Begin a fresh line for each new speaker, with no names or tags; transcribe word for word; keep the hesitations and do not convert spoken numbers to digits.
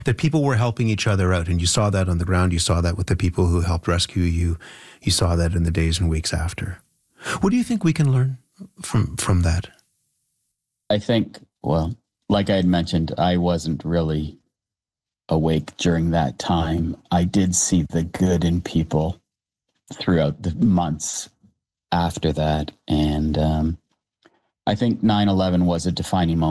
that people were helping each other out, and you saw that on the ground. You saw that with the people who helped rescue you. You saw that in the days and weeks after. What do you think we can learn from from that?
I think, well, like I had mentioned, I wasn't really awake during that time. I did see the good in people throughout the months after that. And um, I think nine eleven was a defining moment.